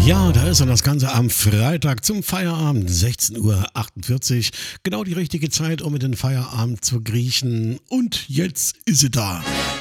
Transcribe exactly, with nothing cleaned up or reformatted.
Ja, da ist dann das Ganze am Freitag zum Feierabend, sechzehn Uhr achtundvierzig. Genau die richtige Zeit, um in den Feierabend zu kriechen. Und jetzt ist sie da.